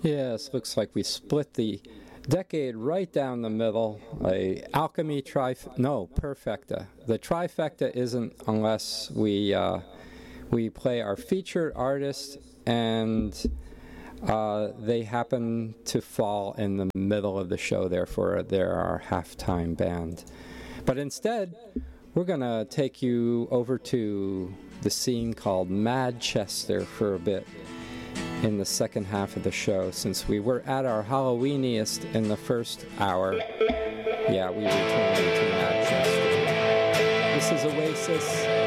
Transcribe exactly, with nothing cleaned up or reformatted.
Yes, looks like we split the decade right down the middle. A alchemy trif no perfecta. The trifecta isn't unless we uh, we play our featured artist and uh, they happen to fall in the middle of the show. Therefore, they're our halftime band. But instead, we're gonna take you over to the scene called Madchester for a bit in the second half of the show, since we were at our Halloweeniest in the first hour. Yeah, we returned to Madchester. This is Oasis.